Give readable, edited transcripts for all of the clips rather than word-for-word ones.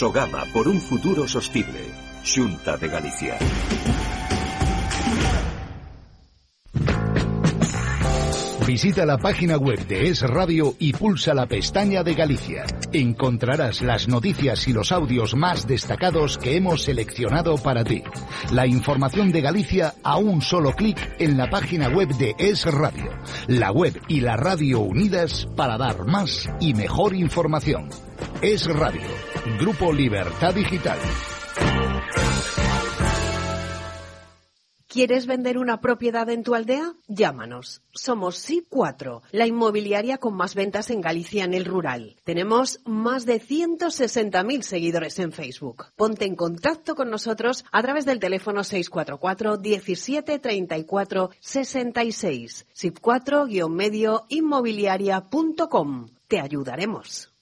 Sogama por un futuro sostible. Xunta de Galicia. Visita la página web de Es Radio y pulsa la pestaña de Galicia. Encontrarás las noticias y los audios más destacados que hemos seleccionado para ti. La información de Galicia a un solo clic en la página web de Es Radio. La web y la radio unidas para dar más y mejor información. Es Radio. Grupo Libertad Digital. ¿Quieres vender una propiedad en tu aldea? Llámanos. Somos SIP4, la inmobiliaria con más ventas en Galicia en el rural. Tenemos más de 160.000 seguidores en Facebook. Ponte en contacto con nosotros a través del teléfono 644 17 34 66. SIP4-medio inmobiliaria.com. Te ayudaremos.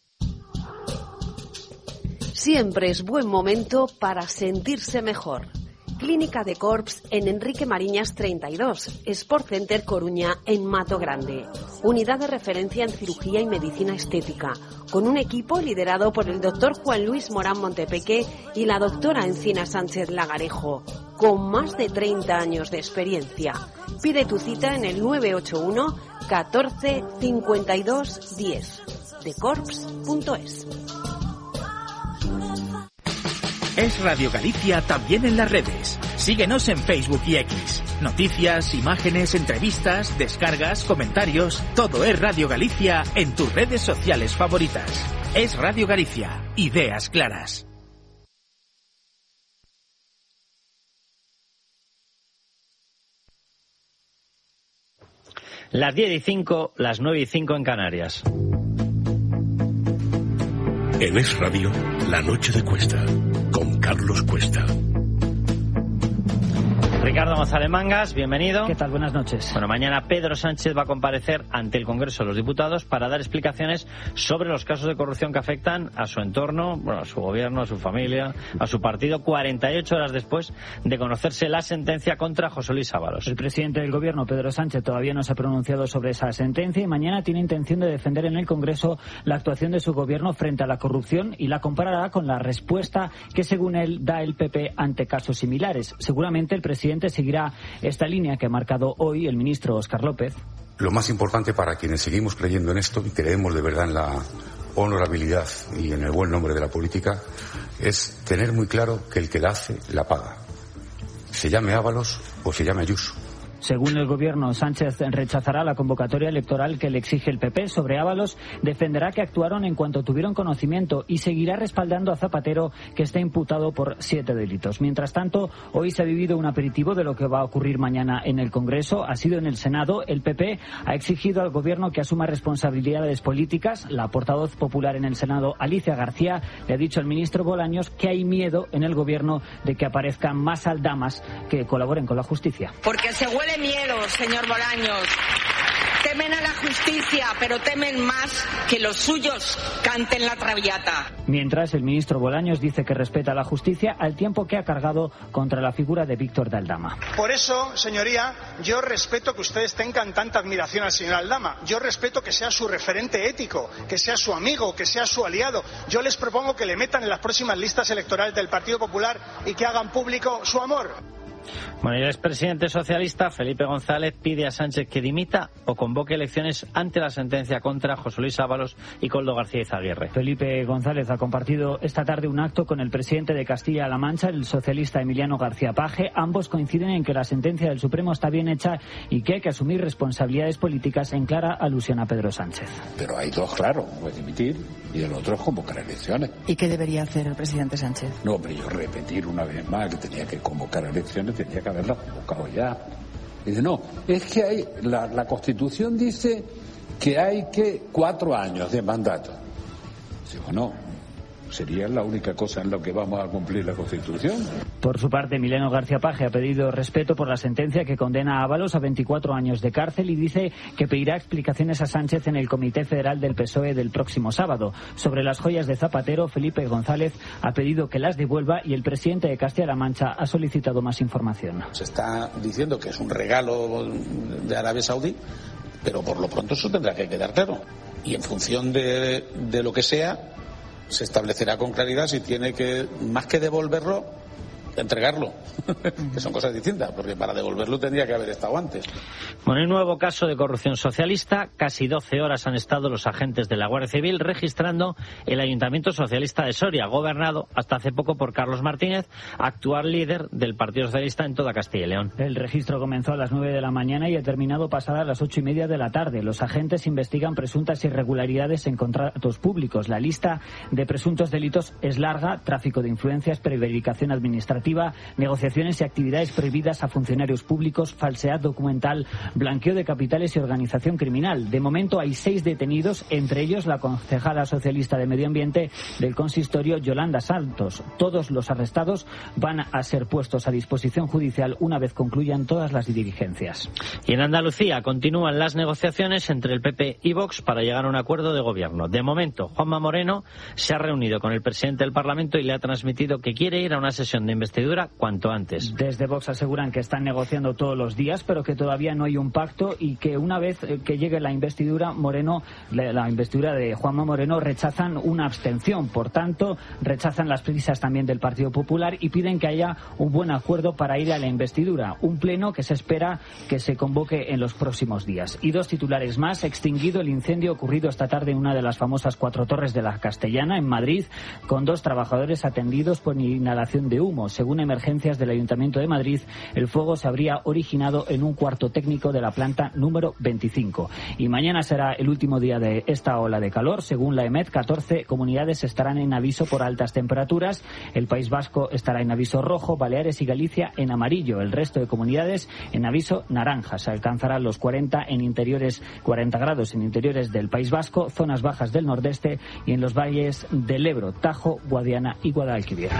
Siempre es buen momento para sentirse mejor. Clínica de Corps en Enrique Mariñas 32, Sport Center Coruña en Mato Grande. Unidad de referencia en cirugía y medicina estética, con un equipo liderado por el doctor Juan Luis Morán Montepeque y la doctora Encina Sánchez Lagarejo, con más de 30 años de experiencia. Pide tu cita en el 981 14 52 10, decorps.es. Es Radio Galicia también en las redes. Síguenos en Facebook y X. Noticias, imágenes, entrevistas, descargas, comentarios. Todo es Radio Galicia en tus redes sociales favoritas. Es Radio Galicia. Ideas claras. Las 10:05, las 9:05 en Canarias. En Es Radio, La Noche de Cuesta, con Carlos Cuesta. Ricardo González Mangas, bienvenido. ¿Qué tal? Buenas noches. Bueno, mañana Pedro Sánchez va a comparecer ante el Congreso de los Diputados para dar explicaciones sobre los casos de corrupción que afectan a su entorno, bueno, a su gobierno, a su familia, a su partido, 48 horas después de conocerse la sentencia contra José Luis Ábalos. El presidente del Gobierno, Pedro Sánchez, todavía no se ha pronunciado sobre esa sentencia y mañana tiene intención de defender en el Congreso la actuación de su gobierno frente a la corrupción y la comparará con la respuesta que, según él, da el PP ante casos similares. Seguramente el presidente seguirá esta línea que ha marcado hoy el ministro Óscar López. Lo más importante para quienes seguimos creyendo en esto y creemos de verdad en la honorabilidad y en el buen nombre de la política es tener muy claro que el que la hace, la paga. Se llame Ábalos o se llame Ayuso. Según el Gobierno, Sánchez rechazará la convocatoria electoral que le exige el PP sobre Ábalos, defenderá que actuaron en cuanto tuvieron conocimiento y seguirá respaldando a Zapatero, que está imputado por 7 delitos. Mientras tanto, hoy se ha vivido un aperitivo de lo que va a ocurrir mañana en el Congreso. Ha sido en el Senado. El PP ha exigido al Gobierno que asuma responsabilidades políticas. La portavoz popular en el Senado, Alicia García, le ha dicho al ministro Bolaños que hay miedo en el Gobierno de que aparezcan más aldamas que colaboren con la justicia. Porque se huele miedo, señor Bolaños. Temen a la justicia, pero temen más que los suyos canten la traviata. Mientras, el ministro Bolaños dice que respeta la justicia al tiempo que ha cargado contra la figura de Víctor de Aldama. Por eso, señoría, yo respeto que ustedes tengan tanta admiración al señor Aldama. Yo respeto que sea su referente ético, que sea su amigo, que sea su aliado. Yo les propongo que le metan en las próximas listas electorales del Partido Popular y que hagan público su amor. Bueno, y el expresidente socialista Felipe González pide a Sánchez que dimita o convoque elecciones ante la sentencia contra José Luis Ábalos y Koldo García Izaguirre. Felipe González ha compartido esta tarde un acto con el presidente de Castilla-La Mancha, el socialista Emiliano García Paje. Ambos coinciden en que la sentencia del Supremo está bien hecha y que hay que asumir responsabilidades políticas, en clara alusión a Pedro Sánchez. Pero hay dos, claro, uno es dimitir y el otro es convocar elecciones. ¿Y qué debería hacer el presidente Sánchez? No, pero yo repetir una vez más que tenía que convocar elecciones, tenía que haberlas convocado ya. Dice, no, es que hay la Constitución dice que hay que 4 años de mandato. Dice, bueno, sería la única cosa en la que vamos a cumplir la Constitución. Por su parte, Emiliano García Paje ha pedido respeto por la sentencia que condena a Ábalos a 24 años de cárcel y dice que pedirá explicaciones a Sánchez en el Comité Federal del PSOE del próximo sábado. Sobre las joyas de Zapatero, Felipe González ha pedido que las devuelva y el presidente de Castilla-La Mancha ha solicitado más información. Se está diciendo que es un regalo de Arabia Saudí, pero por lo pronto eso tendrá que quedar claro. Y en función de lo que sea, se establecerá con claridad si tiene que, más que devolverlo, entregarlo, que son cosas distintas, porque para devolverlo tendría que haber estado antes. Bueno, un nuevo caso de corrupción socialista. Casi 12 horas han estado los agentes de la Guardia Civil registrando el Ayuntamiento Socialista de Soria, gobernado hasta hace poco por Carlos Martínez, actual líder del Partido Socialista en toda Castilla y León. El registro comenzó a las 9 de la mañana y ha terminado pasadas las 8:30 de la tarde. Los agentes investigan presuntas irregularidades en contratos públicos. La lista de presuntos delitos es larga: tráfico de influencias, prevaricación administrativa, negociaciones y actividades prohibidas a funcionarios públicos, falsedad documental, blanqueo de capitales y organización criminal. De momento hay 6 detenidos, entre ellos la concejala socialista de Medio Ambiente del consistorio, Yolanda Santos. Todos los arrestados van a ser puestos a disposición judicial una vez concluyan todas las diligencias. Y en Andalucía continúan las negociaciones entre el PP y Vox para llegar a un acuerdo de gobierno. De momento, Juanma Moreno se ha reunido con el presidente del Parlamento y le ha transmitido que quiere ir a una sesión de investidura cuanto antes. Desde Vox aseguran que están negociando todos los días, pero que todavía no hay un pacto y que una vez que llegue la investidura la investidura de Juanma Moreno, rechazan una abstención. Por tanto, rechazan las prisas también del Partido Popular y piden que haya un buen acuerdo para ir a la investidura. Un pleno que se espera que se convoque en los próximos días. Y 2 titulares más. Extinguido el incendio ocurrido esta tarde en una de las famosas 4 torres de la Castellana, en Madrid, con 2 trabajadores atendidos por inhalación de humo. Según emergencias del Ayuntamiento de Madrid, el fuego se habría originado en un cuarto técnico de la planta número 25. Y mañana será el último día de esta ola de calor. Según la EMET, 14 comunidades estarán en aviso por altas temperaturas. El País Vasco estará en aviso rojo, Baleares y Galicia en amarillo. El resto de comunidades en aviso naranja. Se alcanzarán los 40 grados en interiores del País Vasco, zonas bajas del nordeste y en los valles del Ebro, Tajo, Guadiana y Guadalquivir.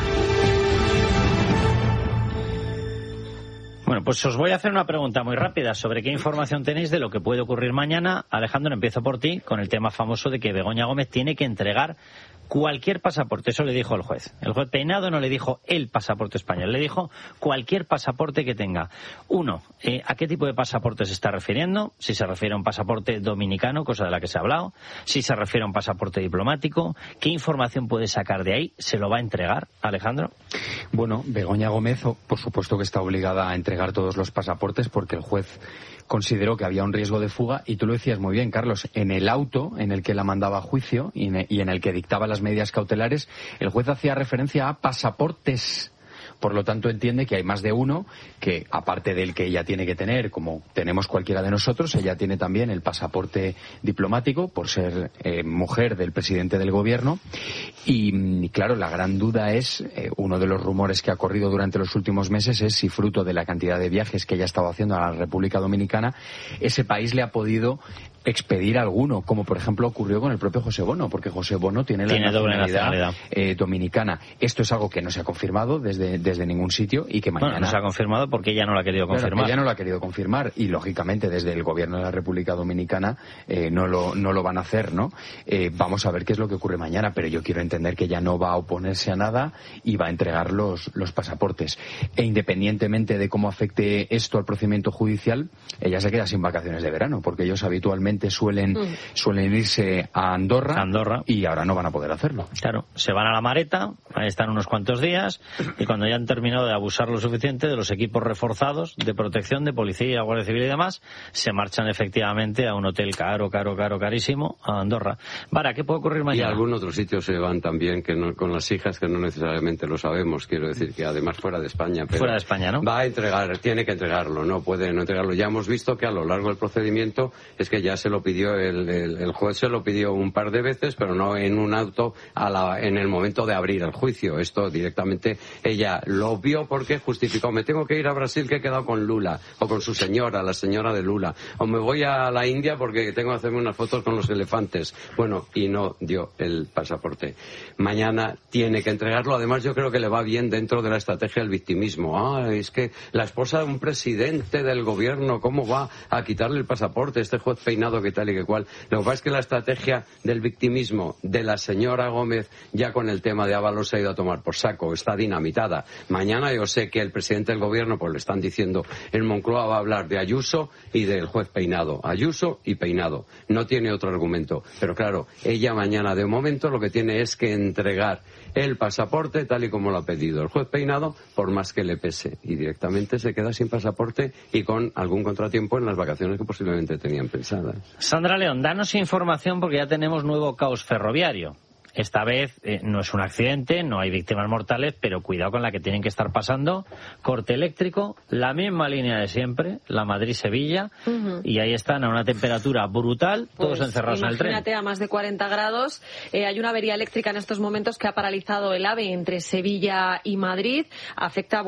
Bueno, pues os voy a hacer una pregunta muy rápida sobre qué información tenéis de lo que puede ocurrir mañana. Alejandro, empiezo por ti con el tema famoso de que Begoña Gómez tiene que entregar cualquier pasaporte. Eso le dijo el juez. El juez Peinado no le dijo el pasaporte español, le dijo cualquier pasaporte que tenga. Uno, ¿a qué tipo de pasaporte se está refiriendo? Si se refiere a un pasaporte dominicano, cosa de la que se ha hablado. Si se refiere a un pasaporte diplomático. ¿Qué información puede sacar de ahí? ¿Se lo va a entregar, Alejandro? Bueno, Begoña Gómez, por supuesto que está obligada a entregar todos los pasaportes porque el juez consideró que había un riesgo de fuga y tú lo decías muy bien, Carlos, en el auto en el que la mandaba a juicio y en el que dictaba las medidas cautelares, el juez hacía referencia a pasaportes. Por lo tanto, entiende que hay más de uno que, aparte del que ella tiene que tener, como tenemos cualquiera de nosotros, ella tiene también el pasaporte diplomático por ser mujer del presidente del gobierno. Y claro, la gran duda es, uno de los rumores que ha corrido durante los últimos meses es si, fruto de la cantidad de viajes que ella estaba haciendo a la República Dominicana, ese país le ha podido expedir alguno, como por ejemplo ocurrió con el propio José Bono, porque José Bono tiene la nacionalidad dominicana. Esto es algo que no se ha confirmado desde ningún sitio y que mañana... Bueno, no se ha confirmado porque ella no lo ha querido confirmar. Claro, ella no lo ha querido confirmar y lógicamente desde el gobierno de la República Dominicana no lo van a hacer, ¿no? Vamos a ver qué es lo que ocurre mañana, pero yo quiero entender que ella no va a oponerse a nada y va a entregar los pasaportes. E independientemente de cómo afecte esto al procedimiento judicial, ella se queda sin vacaciones de verano, porque ellos habitualmente suelen irse a Andorra y ahora no van a poder hacerlo. Claro, se van a la Mareta, ahí están unos cuantos días y cuando ya han terminado de abusar lo suficiente de los equipos reforzados de protección, de policía, Guardia Civil y demás, se marchan efectivamente a un hotel carísimo a Andorra. Vara, ¿qué puede ocurrir mañana? Y a algún otro sitio se van también con las hijas, que no necesariamente lo sabemos, quiero decir que además fuera de España. Pero fuera de España, ¿no? Va a entregar, tiene que entregarlo, no puede no entregarlo. Ya hemos visto que a lo largo del procedimiento es que ya se lo pidió, el juez se lo pidió un par de veces, pero no en un auto en el momento de abrir el juicio. Esto directamente ella lo vio porque justificó, me tengo que ir a Brasil que he quedado con Lula, o con su señora, la señora de Lula, o me voy a la India porque tengo que hacerme unas fotos con los elefantes. Bueno, y no dio el pasaporte. Mañana tiene que entregarlo. Además, yo creo que le va bien dentro de la estrategia del victimismo. Es que la esposa de un presidente del gobierno, ¿cómo va a quitarle el pasaporte? Este juez Peinado que tal y que cual. Lo que pasa es que la estrategia del victimismo de la señora Gómez ya con el tema de Ábalos se ha ido a tomar por saco, está dinamitada. Mañana yo sé que el presidente del gobierno, pues le están diciendo, en Moncloa va a hablar de Ayuso y del juez Peinado. Ayuso y Peinado. No tiene otro argumento. Pero claro, ella mañana de momento lo que tiene es que entregar el pasaporte tal y como lo ha pedido el juez Peinado, por más que le pese. Y directamente se queda sin pasaporte y con algún contratiempo en las vacaciones que posiblemente tenían pensadas. Sandra León, danos información porque ya tenemos nuevo caos ferroviario. Esta vez no es un accidente, no hay víctimas mortales, pero cuidado con la que tienen que estar pasando. Corte eléctrico, la misma línea de siempre, la Madrid-Sevilla, y ahí están a una temperatura brutal, todos encerrados en el tren. Imagínate, a más de 40 grados. Hay una avería eléctrica en estos momentos que ha paralizado el AVE entre Sevilla y Madrid. Afecta,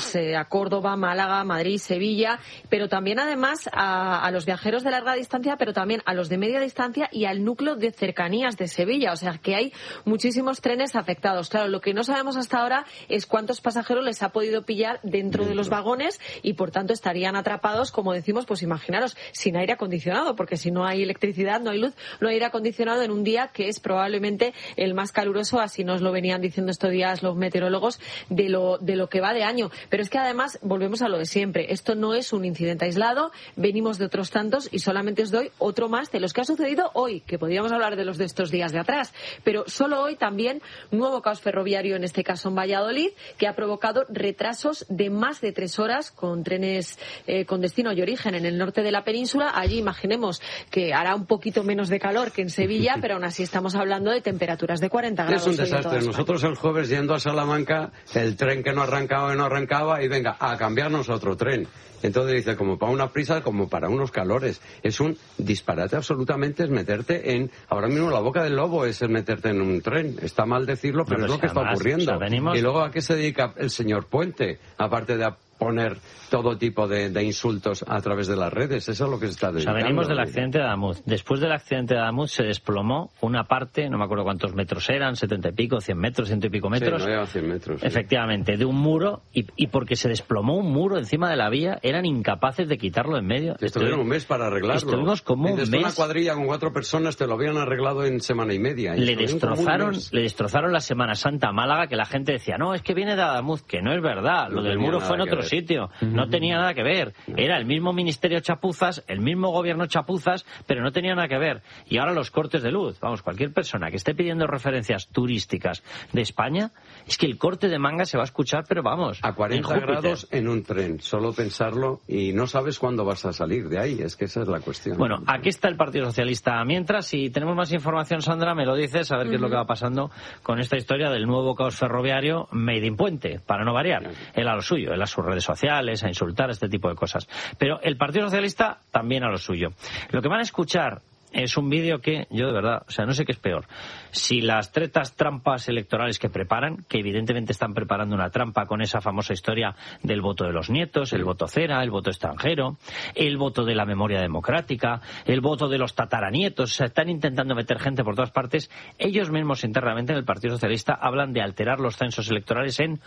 a Córdoba, Málaga, Madrid, Sevilla, pero también además a los viajeros de larga distancia, pero también a los de media distancia y al núcleo de cercanías de Sevilla. O sea, que hay muchísimos trenes afectados. Claro, lo que no sabemos hasta ahora es cuántos pasajeros les ha podido pillar dentro de los vagones y, por tanto, estarían atrapados, como decimos, pues imaginaros, sin aire acondicionado, porque si no hay electricidad, no hay luz, no hay aire acondicionado en un día que es probablemente el más caluroso, así nos lo venían diciendo estos días los meteorólogos, de lo que va de año. Pero es que además volvemos a lo de siempre. Esto no es un incidente aislado, venimos de otros tantos y solamente os doy otro más de los que ha sucedido hoy, que podríamos hablar de los de estos días de atrás, pero solo hoy también nuevo caos ferroviario, en este caso en Valladolid, que ha provocado retrasos de más de 3 horas con trenes con destino y origen en el norte de la península. Allí imaginemos que hará un poquito menos de calor que en Sevilla, pero aún así estamos hablando de temperaturas de 40 grados. Es un desastre. Nosotros el jueves yendo a Salamanca, el tren que no arrancaba y venga a cambiarnos a otro tren. Entonces dice, como para una prisa, como para unos calores. Es un disparate absolutamente, es meterte en... Ahora mismo la boca del lobo es el meterte en un tren. Está mal decirlo, pero es lo que está ocurriendo. Y luego, ¿a qué se dedica el señor Puente? Aparte de poner todo tipo de insultos a través de las redes. Eso es lo que se está dedicando. Venimos del accidente de Adamuz. Después del accidente de Adamuz se desplomó una parte, no me acuerdo cuántos metros eran, 70 y pico, 100 metros, 100 y pico metros. Sí, no lleva 100 metros. Sí. Efectivamente, de un muro, y porque se desplomó un muro encima de la vía, eran incapaces de quitarlo en medio. Estuvieron un mes para arreglarlo. Estuvimos como un mes. Una cuadrilla con 4 personas te lo habían arreglado en semana y media. Le destrozaron la Semana Santa a Málaga, que la gente decía, no, es que viene de Adamuz, que no es verdad. Lo del muro fue en otro sitio. No tenía nada que ver. Era el mismo ministerio chapuzas, el mismo gobierno chapuzas, pero no tenía nada que ver. Y ahora los cortes de luz. Vamos, cualquier persona que esté pidiendo referencias turísticas de España, es que el corte de manga se va a escuchar, pero vamos, a 40 grados en un tren. Solo pensarlo y no sabes cuándo vas a salir de ahí. Es que esa es la cuestión. Bueno, aquí está el Partido Socialista. Mientras, si tenemos más información, Sandra, me lo dices, a ver qué es lo que va pasando con esta historia del nuevo caos ferroviario made in Puente, para no variar. Él a lo suyo, él a sus redes sociales, a insultar, este tipo de cosas. Pero el Partido Socialista también a lo suyo. Lo que van a escuchar es un vídeo que yo de verdad, no sé qué es peor. Si las trampas electorales que preparan, que evidentemente están preparando una trampa con esa famosa historia del voto de los nietos, el voto cera, el voto extranjero, el voto de la memoria democrática, el voto de los tataranietos, están intentando meter gente por todas partes. Ellos mismos internamente en el Partido Socialista hablan de alterar los censos electorales en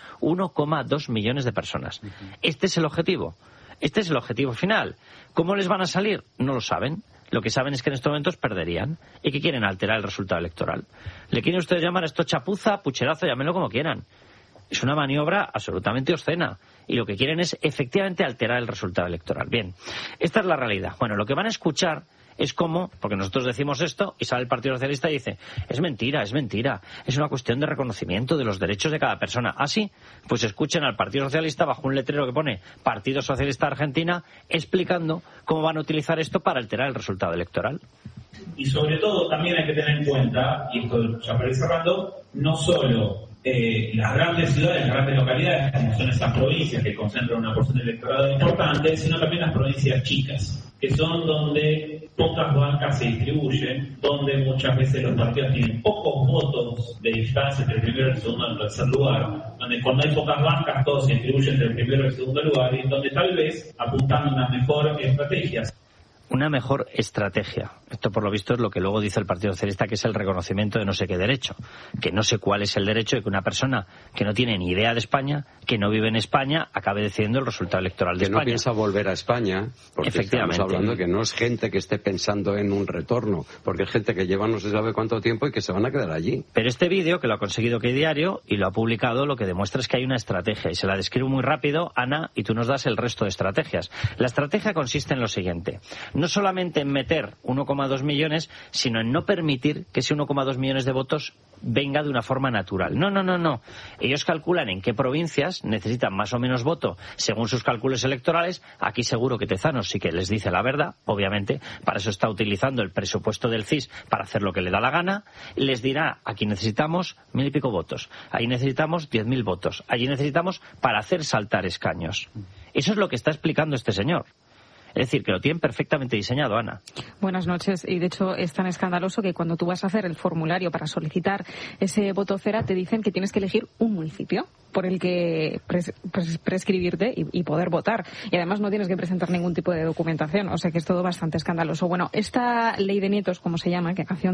1,2 millones de personas. Este es el objetivo. Este es el objetivo final. ¿Cómo les van a salir? No lo saben. Lo que saben es que en estos momentos perderían y que quieren alterar el resultado electoral. ¿Le quieren ustedes llamar a esto chapuza, pucherazo, llámenlo como quieran? Es una maniobra absolutamente obscena y lo que quieren es efectivamente alterar el resultado electoral. Bien, esta es la realidad. Bueno, lo que van a escuchar es como, porque nosotros decimos esto y sale el Partido Socialista y dice, es mentira, es una cuestión de reconocimiento de los derechos de cada persona. ¿Ah, sí? Pues escuchen al Partido Socialista bajo un letrero que pone Partido Socialista Argentina explicando cómo van a utilizar esto para alterar el resultado electoral. Y sobre todo también hay que tener en cuenta, y esto ya para ir cerrando, no solo las grandes ciudades, las grandes localidades, como son estas provincias que concentran una porción de electorado importante, sino también las provincias chicas, que son donde pocas bancas se distribuyen, donde muchas veces los partidos tienen pocos votos de distancia entre el primero, el segundo y el tercer lugar, donde cuando hay pocas bancas todos se distribuyen entre el primero y el segundo lugar, y donde tal vez apuntando a una mejor estrategia. Una mejor estrategia. Esto, por lo visto, es lo que luego dice el Partido Socialista, que es el reconocimiento de no sé qué derecho. Que no sé cuál es el derecho de que una persona que no tiene ni idea de España, que no vive en España, acabe decidiendo el resultado electoral de España. Que no piensa volver a España, porque estamos hablando de que no es gente que esté pensando en un retorno, porque es gente que lleva no se sabe cuánto tiempo y que se van a quedar allí. Pero este vídeo, que lo ha conseguido Que Diario y lo ha publicado, lo que demuestra es que hay una estrategia. Y se la describo muy rápido, Ana, y tú nos das el resto de estrategias. La estrategia consiste en lo siguiente. no solamente en meter 1,2 millones, sino en no permitir que ese 1,2 millones de votos venga de una forma natural. No. Ellos calculan en qué provincias necesitan más o menos voto según sus cálculos electorales. Aquí seguro que Tezanos sí que les dice la verdad, obviamente. Para eso está utilizando el presupuesto del CIS para hacer lo que le da la gana. Les dirá, aquí necesitamos 1.000 y pico votos, ahí necesitamos 10.000 votos, allí necesitamos para hacer saltar escaños. Eso es lo que está explicando este señor. Es decir, que lo tienen perfectamente diseñado, Ana. Buenas noches. Y de hecho es tan escandaloso que cuando tú vas a hacer el formulario para solicitar ese voto cera, te dicen que tienes que elegir un municipio por el que prescribirte y poder votar. Y además no tienes que presentar ningún tipo de documentación. O sea que es todo bastante escandaloso. Bueno, esta ley de nietos, como se llama, que nació en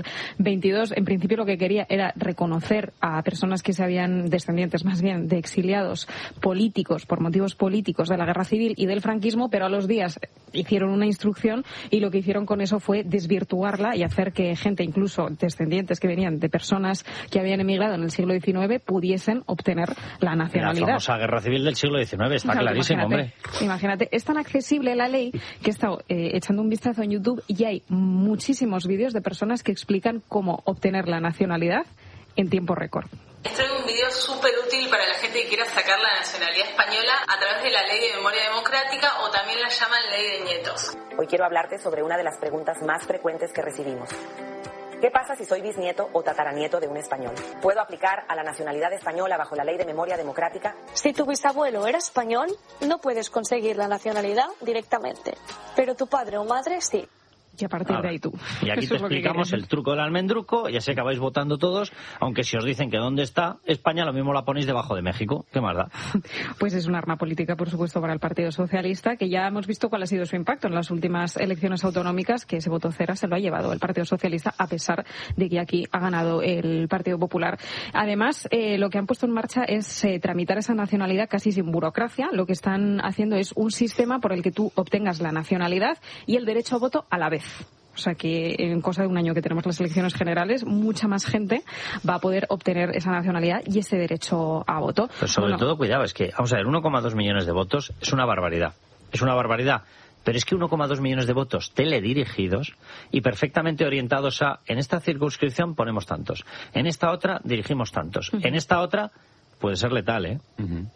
2022, en principio lo que quería era reconocer a personas que se habían, descendientes más bien, de exiliados políticos, por motivos políticos de la guerra civil y del franquismo, pero a los días hicieron una instrucción y lo que hicieron con eso fue desvirtuarla y hacer que gente, incluso descendientes que venían de personas que habían emigrado en el siglo XIX, pudiesen obtener la nacionalidad. La famosa guerra civil del siglo XIX, está clarísimo, hombre. Imagínate, es tan accesible la ley que he estado echando un vistazo en YouTube y hay muchísimos vídeos de personas que explican cómo obtener la nacionalidad en tiempo récord. Traigo un video súper útil para la gente que quiera sacar la nacionalidad española a través de la Ley de Memoria Democrática, o también la llaman Ley de Nietos. Hoy quiero hablarte sobre una de las preguntas más frecuentes que recibimos. ¿Qué pasa si soy bisnieto o tataranieto de un español? ¿Puedo aplicar a la nacionalidad española bajo la Ley de Memoria Democrática? Si tu bisabuelo era español, no puedes conseguir la nacionalidad directamente, pero tu padre o madre sí. Y a partir de ahí tú. Y aquí te explicamos el truco del almendruco, y así acabáis votando todos, aunque si os dicen que dónde está España, lo mismo la ponéis debajo de México. ¿Qué más da? Pues es un arma política, por supuesto, para el Partido Socialista, que ya hemos visto cuál ha sido su impacto en las últimas elecciones autonómicas, que ese voto cera se lo ha llevado el Partido Socialista, a pesar de que aquí ha ganado el Partido Popular. Además, lo que han puesto en marcha es tramitar esa nacionalidad casi sin burocracia. Lo que están haciendo es un sistema por el que tú obtengas la nacionalidad y el derecho a voto a la vez. O sea que en cosa de un año que tenemos las elecciones generales, mucha más gente va a poder obtener esa nacionalidad y ese derecho a voto. Pero sobre todo, cuidado, es que, vamos a ver, 1,2 millones de votos es una barbaridad. Es una barbaridad. Pero es que 1,2 millones de votos teledirigidos y perfectamente orientados a, en esta circunscripción ponemos tantos, en esta otra dirigimos tantos, en esta otra puede ser letal, ¿eh?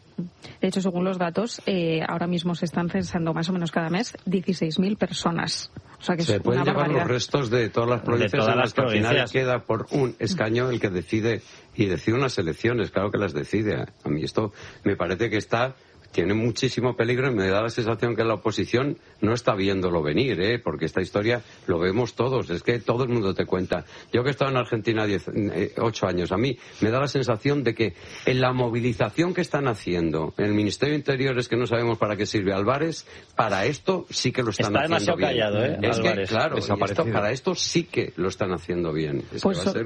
De hecho, según los datos, ahora mismo se están censando más o menos cada mes 16.000 personas. O sea que se pueden llevar los restos de todas las provincias en las que al final queda por un escaño el que decide, y decide unas elecciones, claro que las decide. A mí esto me parece que tiene muchísimo peligro y me da la sensación que la oposición no está viéndolo venir, porque esta historia lo vemos todos, es que todo el mundo te cuenta. Yo que he estado en Argentina 8 años, a mí me da la sensación de que en la movilización que están haciendo en el Ministerio de Interior, es que no sabemos para qué sirve Álvarez, para esto sí que lo están haciendo bien. Está demasiado callado, es Álvarez. Que, claro, para esto sí que lo están haciendo bien. Es pues que va a ser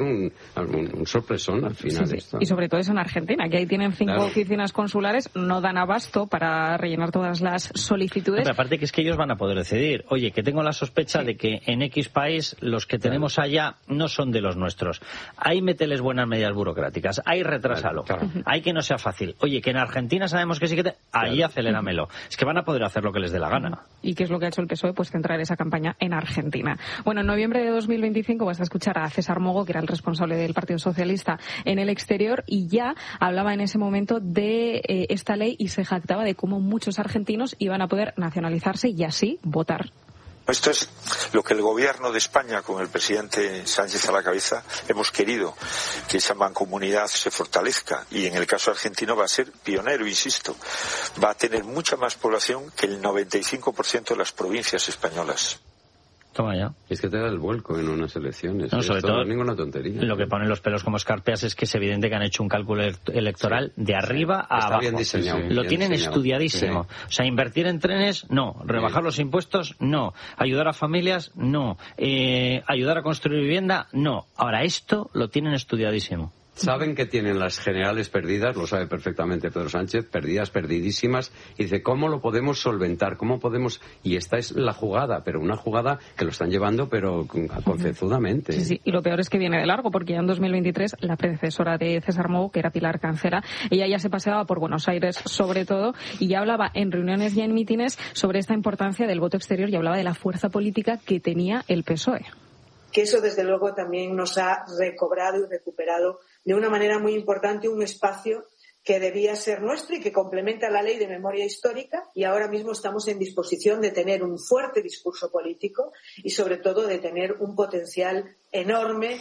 un sorpresón al final. Sí. Y sobre todo es en Argentina, que ahí tienen 5 oficinas consulares, no dan abasto para rellenar todas las solicitudes. Pero aparte que es que ellos van a poder decidir, oye, que tengo la sospecha de que en X país los que tenemos allá no son de los nuestros. Ahí mételes buenas medidas burocráticas, ahí retrásalo, ahí que no sea fácil. Oye, que en Argentina sabemos que sí que ahí acelerámelo. Es que van a poder hacer lo que les dé la gana. ¿Y qué es lo que ha hecho el PSOE? Pues centrar esa campaña en Argentina. Bueno, en noviembre de 2025 vas a escuchar a César Mogo, que era el responsable del Partido Socialista en el exterior, y ya hablaba en ese momento de esta ley y se jactaba de cómo muchos argentinos iban a poder nacionalizarse y así votar. Esto es lo que el gobierno de España, con el presidente Sánchez a la cabeza, hemos querido, que esa mancomunidad se fortalezca. Y en el caso argentino va a ser pionero, insisto. Va a tener mucha más población que el 95% de las provincias españolas. Toma ya. Es que te da el vuelco en unas elecciones. No, sobre todo, no es ninguna tontería. Lo que ponen los pelos como escarpias es que es evidente que han hecho un cálculo electoral de arriba a Está abajo. Bien diseñado, lo bien tienen diseñado. Estudiadísimo. Sí. O sea, invertir en trenes, no. Rebajar los impuestos, no. Ayudar a familias, no. Ayudar a construir vivienda, no. Ahora, esto lo tienen estudiadísimo. Saben que tienen las generales perdidas, lo sabe perfectamente Pedro Sánchez, perdidas, perdidísimas, y dice, ¿cómo lo podemos solventar? ¿Cómo podemos...? Y esta es la jugada, pero una jugada que lo están llevando, pero concienzudamente. Sí, y lo peor es que viene de largo, porque ya en 2023 la predecesora de César Mogo, que era Pilar Cancela, ella ya se paseaba por Buenos Aires sobre todo, y ya hablaba en reuniones y en mítines sobre esta importancia del voto exterior y hablaba de la fuerza política que tenía el PSOE. Que eso, desde luego, también nos ha recobrado y recuperado de una manera muy importante un espacio que debía ser nuestro y que complementa la Ley de Memoria Histórica, y ahora mismo estamos en disposición de tener un fuerte discurso político y, sobre todo, de tener un potencial enorme.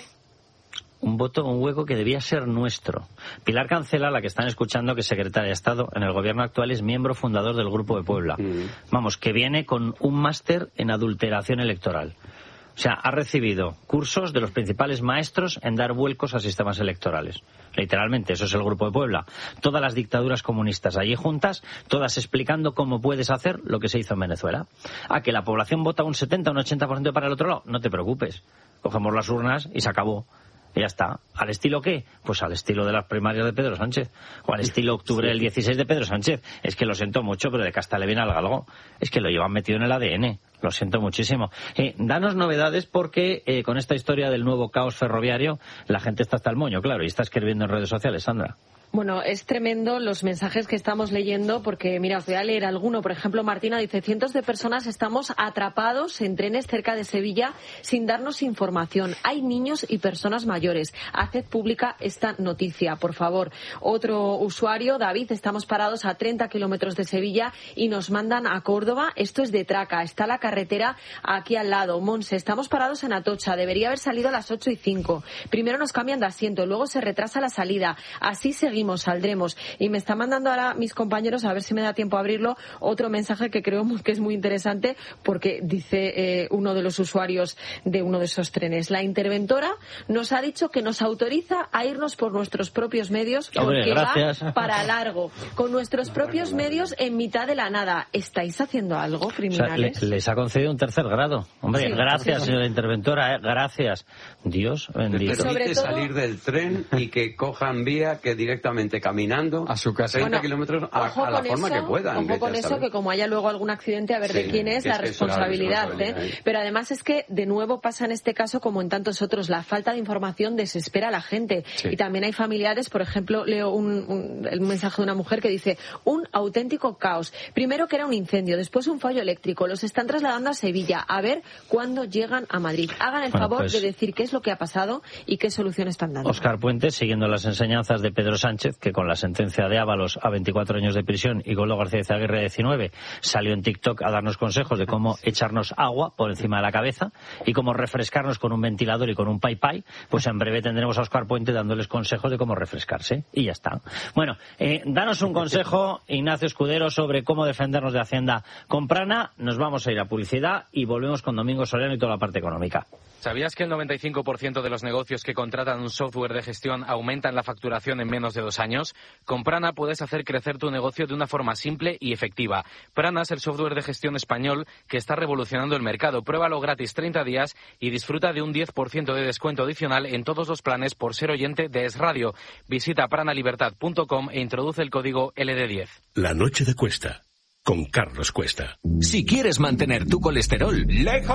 Un hueco que debía ser nuestro. Pilar Cancela, la que están escuchando, que es secretaria de Estado en el gobierno actual, es miembro fundador del Grupo de Puebla. Vamos, que viene con un máster en adulteración electoral. O sea, ha recibido cursos de los principales maestros en dar vuelcos a sistemas electorales. Literalmente, eso es el Grupo de Puebla. Todas las dictaduras comunistas allí juntas, todas explicando cómo puedes hacer lo que se hizo en Venezuela. A que la población vota un 70, un 80% para el otro lado, no te preocupes. Cogemos las urnas y se acabó. Y ya está. ¿Al estilo qué? Pues al estilo de las primarias de Pedro Sánchez. O al estilo octubre del 16 de Pedro Sánchez. Es que lo siento mucho, pero de casta le viene al galgo. Es que lo llevan metido en el ADN. Lo siento muchísimo. Danos novedades porque con esta historia del nuevo caos ferroviario la gente está hasta el moño, claro, y está escribiendo en redes sociales, Sandra. Bueno, es tremendo los mensajes que estamos leyendo porque, mira, os voy a leer alguno. Por ejemplo, Martina dice, cientos de personas estamos atrapados en trenes cerca de Sevilla sin darnos información. Hay niños y personas mayores. Haced pública esta noticia, por favor. Otro usuario, David, estamos parados a 30 kilómetros de Sevilla y nos mandan a Córdoba. Esto es de Traca, está la carretera aquí al lado. Monse, estamos parados en Atocha, debería haber salido a las 8:05. Primero nos cambian de asiento, luego se retrasa la salida. Así seguimos. Saldremos. Y me está mandando ahora mis compañeros, a ver si me da tiempo a abrirlo, otro mensaje que creo que es muy interesante porque dice uno de los usuarios de uno de esos trenes. La interventora nos ha dicho que nos autoriza a irnos por nuestros propios medios porque va para largo. Con nuestros propios medios en mitad de la nada. ¿Estáis haciendo algo, criminales? O sea, les ha concedido un tercer grado. Hombre, sí, gracias, señora interventora, gracias. Dios bendito. Permite salir del tren y que cojan vía que directamente caminando a su casa 30 kilómetros a la forma que puedan. Ojo con eso, que como haya luego algún accidente, a ver de quién es la responsabilidad. Pero además es que de nuevo pasa en este caso como en tantos otros, la falta de información desespera a la gente. Sí. Y también hay familiares, por ejemplo, leo el mensaje de una mujer que dice, un auténtico caos. Primero que era un incendio, después un fallo eléctrico, los están trasladando a Sevilla, a ver cuándo llegan a Madrid. Hagan el favor de decir qué es lo que ha pasado y qué solución están dando. Óscar Puente, siguiendo las enseñanzas de Pedro Sánchez, que con la sentencia de Ábalos a 24 años de prisión y Koldo García Izaguirre 19 salió en TikTok a darnos consejos de cómo echarnos agua por encima de la cabeza y cómo refrescarnos con un ventilador y con un pai pai, pues en breve tendremos a Óscar Puente dándoles consejos de cómo refrescarse y ya está. Bueno, danos un consejo, Ignacio Escudero, sobre cómo defendernos de Hacienda con Prana. Nos vamos a ir a publicidad y volvemos con Domingo Soriano y toda la parte económica. ¿Sabías que el 95% de los negocios que contratan un software de gestión aumentan la facturación en menos de 2 años? Con Prana puedes hacer crecer tu negocio de una forma simple y efectiva. Prana es el software de gestión español que está revolucionando el mercado. Pruébalo gratis 30 días y disfruta de un 10% de descuento adicional en todos los planes por ser oyente de Es Radio. Visita pranalibertad.com e introduce el código LD10. La noche de Cuesta. Con Carlos Cuesta. Si quieres mantener tu colesterol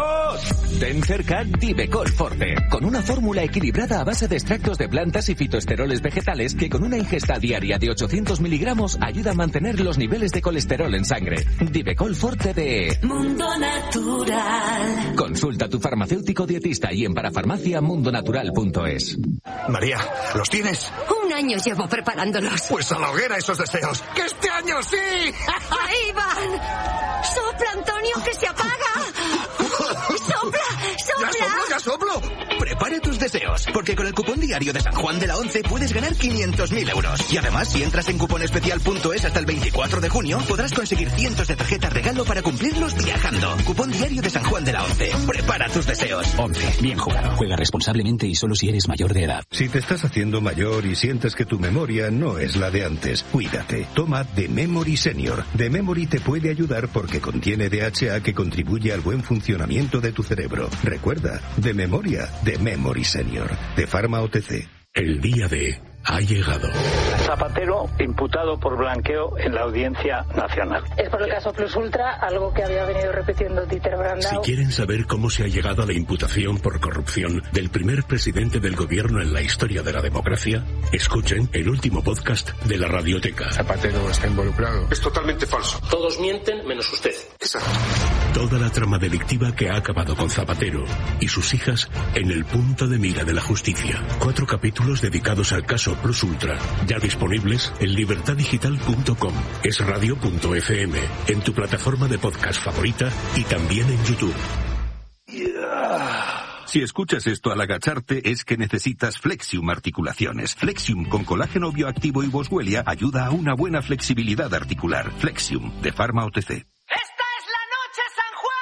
lejos, ten cerca Divecol Forte, con una fórmula equilibrada a base de extractos de plantas y fitoesteroles vegetales que con una ingesta diaria de 800 miligramos ayuda a mantener los niveles de colesterol en sangre. Divecol Forte de Mundo Natural. Consulta a tu farmacéutico dietista y en parafarmaciamundonatural.es. María, ¿los tienes? Un año llevo preparándolos. Pues a la hoguera esos deseos. ¡Que este año sí! ¡Ahí van! ¡Sopla, Antonio, que se apaga! ¡Sopla, sopla! ¡Ya soplo! Prepara tus deseos, porque con el cupón diario de San Juan de la Once puedes ganar 500.000 euros. Y además, si entras en cuponespecial.es hasta el 24 de junio, podrás conseguir cientos de tarjetas regalo para cumplirlos viajando. Cupón diario de San Juan de la Once. Prepara tus deseos. 11. Bien jugado. Juega responsablemente y solo si eres mayor de edad. Si te estás haciendo mayor y sientes que tu memoria no es la de antes, cuídate. Toma The Memory Senior. The Memory te puede ayudar porque contiene DHA que contribuye al buen funcionamiento de tu cerebro. Recuerda, de memoria, The Memory Senior. De Pharma OTC. El día D ha llegado. Zapatero imputado por blanqueo en la Audiencia Nacional. Es por el caso Plus Ultra, algo que había venido repitiendo Dieter Brandau. Si quieren saber cómo se ha llegado a la imputación por corrupción del primer presidente del gobierno en la historia de la democracia, escuchen el último podcast de la Radioteca. Zapatero está involucrado. Es totalmente falso. Todos mienten menos usted. Exacto. Toda la trama delictiva que ha acabado con Zapatero y sus hijas en el punto de mira de la justicia. 4 capítulos dedicados al caso Plus Ultra, ya disponibles en libertadigital.com, esradio.fm, en tu plataforma de podcast favorita y también en YouTube. Si escuchas esto al agacharte es que necesitas Flexium Articulaciones. Flexium con colágeno bioactivo y boswellia ayuda a una buena flexibilidad articular. Flexium de Pharma OTC.